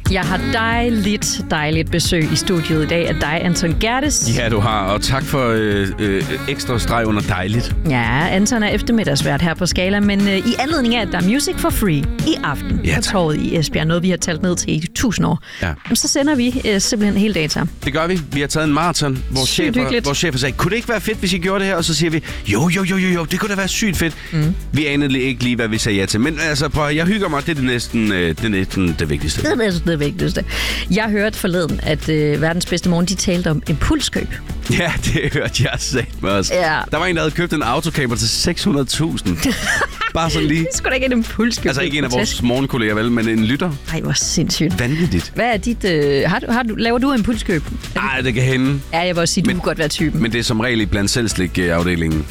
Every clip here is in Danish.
Jeg har dejligt besøg i studiet i dag af dig, Anton Gerdes. Ja, du har, og tak for ekstra streg under dejligt. Ja, Anton er eftermiddagsvært her på Skala, men i anledning af, at der er music for free i aften på torvet i Esbjerg, noget vi har talt ned til i 1000 år, så sender vi simpelthen hele data. Det gør vi. Vi har taget en maraton. Vores chefer sagde, kunne det ikke være fedt, hvis I gjorde det her? Og så siger vi, jo, det kunne da være sygt fedt. Vi anede ikke lige, hvad vi sagde ja til. Men altså, prøv, jeg hygger mig, det er næsten det vigtigste. Det er næsten det vigtigste. Jeg hørte forleden, at verdens bedste morgen, de talte om impulskøb. Ja, det hørte jeg sagt med os. Ja. Der var en, der havde købt en autocamper til 600.000. Bare sådan lige. Det skulle da ikke en impulskøb. Altså ikke en af vores morgenkolleger, vel, men en lytter. Nej, hvor sindssygt. Vanvittigt. Hvad er dit... laver du impulskøb? Nej, det kan hende. Ja, jeg vil også sige, du kunne godt være typen. Men det er som regel blandt selvslik-afdelingen.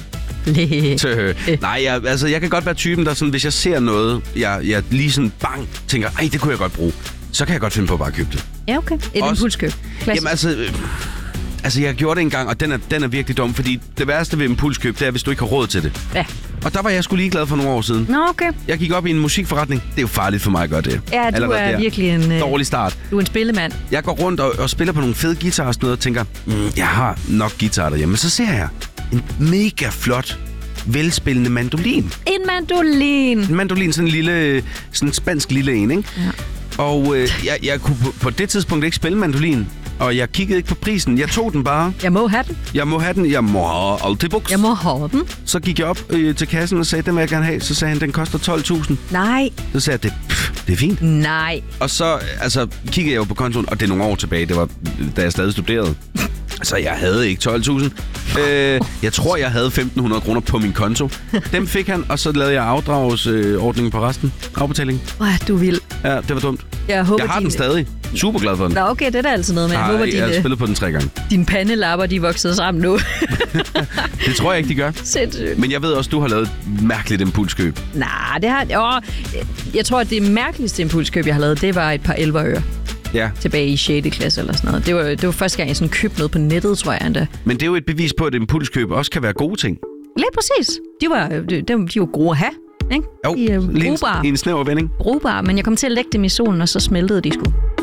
Nej, jeg kan godt være typen, der sådan, hvis jeg ser noget, jeg lige sådan bang, tænker, ej, det kunne jeg godt bruge. Så kan jeg godt finde på at bare købe det. Ja, okay. Et impulskøb. Jamen altså, jeg gjorde det engang, og den er virkelig dum, fordi det værste ved impulskøb, det er, hvis du ikke har råd til det. Ja. Og der var jeg sgu ligeglad for nogle år siden. Nå, okay. Jeg gik op i en musikforretning. Det er jo farligt for mig at gøre det. Ja, du er virkelig en... dårlig start. Du er en spillemand. Jeg går rundt og spiller på nogle fede guitarer og sådan noget, og tænker, jeg har nok guitar derhjemme. Men så ser jeg en mega flot, velspillende mandolin. En mandolin? En mandolin, sådan en lille, sådan en spansk lille en, ikke? Ja. Og jeg kunne på det tidspunkt ikke spille mandolin. Og jeg kiggede ikke på prisen. Jeg tog den bare. Jeg må have den. Jeg må have den. Jeg må have altid buks. Jeg må have den. Så gik jeg op til kassen og sagde, den vil jeg gerne have. Så sagde han, den koster 12.000. Nej. Så sagde jeg, det er fint. Nej. Og så kiggede jeg jo på kontoen, og det er nogle år tilbage. Det var, da jeg stadig studerede. Så jeg havde ikke 12.000. Jeg tror, jeg havde 1.500 kroner på min konto. Dem fik han, og så lavede jeg afdragsordningen på resten. Afbetaling. Hvor er du vild. Ja, det var dumt. Jeg har den stadig. Super glad for den. Nå, okay, det er da altid noget, men jeg håber, jeg har spillet på den 3 gange. Dine pandelapper, de er vokset sammen nu. Det tror jeg ikke, de gør. Sindssygt. Men jeg ved også, du har lavet et mærkeligt impulskøb. Nej, det har... jeg tror, at det mærkeligste impulskøb, jeg har lavet, det var et par elverører. Ja. Tilbage i 6. klasse eller sådan noget. Det var første gang, jeg sådan købte noget på nettet, tror jeg endda. Men det er jo et bevis på, at impulskøb også kan være gode ting. Lige præcis. De var gode at have. Ikke? Jo, brugbare. I en snæver vending. Brugbare, men jeg kom til at lægge dem i solen, og så smeltede de sgu.